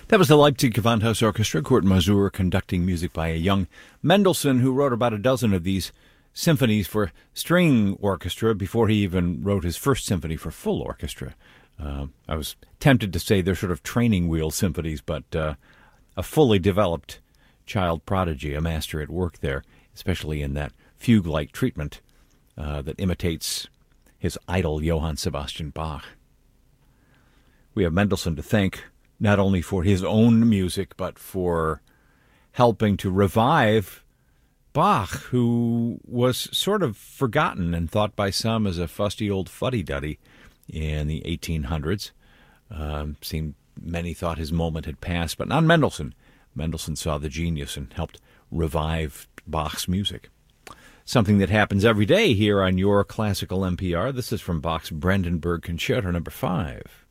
That was the Leipzig Gewandhaus Orchestra, Kurt Masur, conducting music by a young Mendelssohn who wrote about a dozen of these symphonies for string orchestra before he even wrote his first symphony for full orchestra. I was tempted to say they're sort of training wheel symphonies, but a fully developed child prodigy, a master at work there, especially in that fugue-like treatment that imitates his idol Johann Sebastian Bach. We have Mendelssohn to thank not only for his own music, but for helping to revive Bach, who was sort of forgotten and thought by some as a fusty old fuddy-duddy in the 1800s. Many thought his moment had passed, but not Mendelssohn. Mendelssohn saw the genius and helped revive Bach's music. Something that happens every day here on your Classical NPR. This is from Bach's Brandenburg Concerto No. 5.